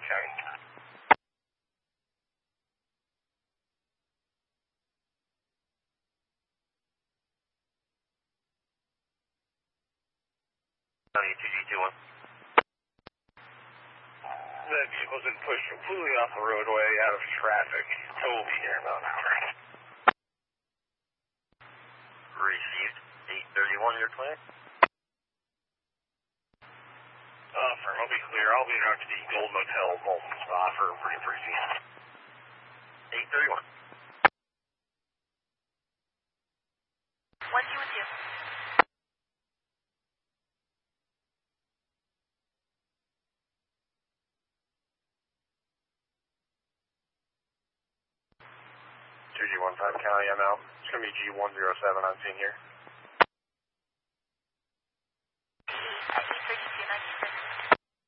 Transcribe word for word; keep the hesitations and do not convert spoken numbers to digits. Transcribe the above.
County. County two G two one. That vehicle's been pushed completely off the roadway, out of traffic. Tow will be here in about an hour. Received. eight thirty-one, your clinic. Uh, firm, I'll be clear. I'll be around to the Gold Motel Molten Spa for pretty briefing. eight thirty-one. One, two, and two. two G one five County, I'm out. It's going to be G one zero seven on scene here.